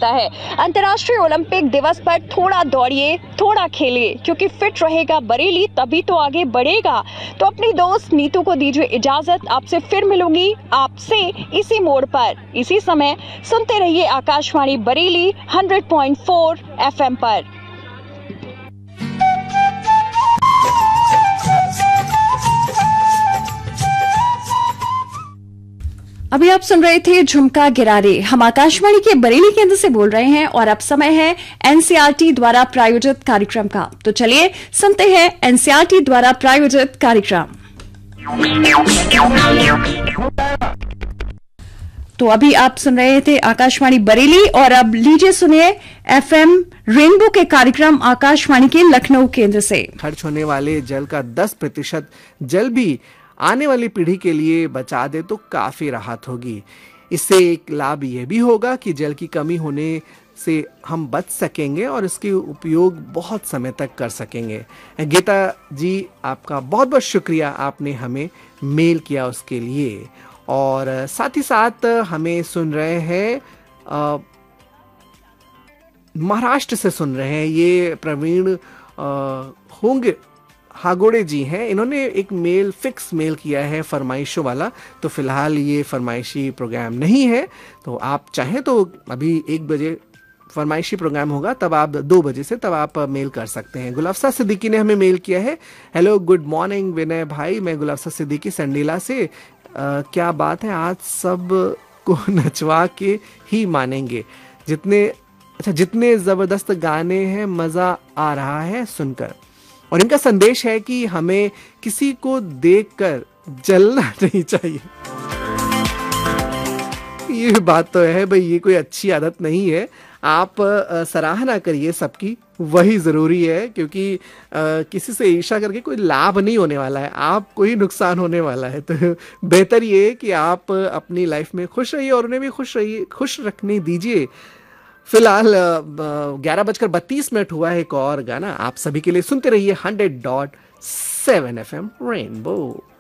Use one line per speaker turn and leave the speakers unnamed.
जाता है। अंतर्राष्ट्रीय ओलंपिक दिवस पर थोड़ा दौड़िए, थोड़ा खेलिए, क्योंकि फिट रहेगा बरेली तभी तो आगे बढ़ेगा। तो अपनी दोस्त नीतू को दीजिए इजाजत, आपसे फिर मिलूंगी आपसे इसी मोड़ पर, इसी समय। सुनते रहिए आकाशवाणी बरेली 100.4 FM पर।
अभी आप सुन रहे थे झुमका गिरारे। हम आकाशवाणी के बरेली केंद्र से बोल रहे हैं और अब समय है एनसीईआरटी द्वारा प्रायोजित कार्यक्रम का। तो चलिए सुनते हैं एनसीईआरटी द्वारा प्रायोजित कार्यक्रम। तो अभी आप सुन रहे थे आकाशवाणी बरेली और अब लीजिए सुनिए एफएम रेनबो के कार्यक्रम आकाशवाणी के लखनऊ केंद्र से।
खर्च होने वाले जल का 10% जल भी आने वाली पीढ़ी के लिए बचा दे तो काफी राहत होगी। इससे एक लाभ यह भी होगा कि जल की कमी होने से हम बच सकेंगे और इसके उपयोग बहुत समय तक कर सकेंगे। गीता जी, आपका बहुत बहुत शुक्रिया, आपने हमें मेल किया उसके लिए। और साथ ही साथ हमें सुन रहे हैं महाराष्ट्र से सुन रहे हैं, ये प्रवीण होंगे हागोड़े जी हैं। इन्होंने एक फिक्स मेल किया है फरमाइशों वाला। तो फिलहाल ये फरमाइशी प्रोग्राम नहीं है, तो आप चाहें तो अभी 1 बजे फरमाइशी प्रोग्राम होगा, तब आप 2 बजे से तब आप मेल कर सकते हैं। गुलाफसा सिद्दीकी ने हमें मेल किया है। हेलो, गुड मॉर्निंग विनय भाई, मैं गुलाफसा सिद्दीकी संडीला से। क्या बात है, आज सब को नचवा के ही मानेंगे। जितने जबरदस्त गाने हैं, मजा आ रहा है सुनकर। और इनका संदेश है कि हमें किसी को देखकर जलना नहीं चाहिए। ये बात तो है भाई, ये कोई अच्छी आदत नहीं है। आप सराहना करिए सबकी, वही जरूरी है, क्योंकि किसी से ईर्ष्या करके कोई लाभ नहीं होने वाला है, आपको ही नुकसान होने वाला है। तो बेहतर ये कि आप अपनी लाइफ में खुश रहिए और उन्हें भी खुश रखने दीजिए। फिलहाल 11:32 हुआ है। एक और गाना आप सभी के लिए, सुनते रहिए 100.7 FM रेनबो।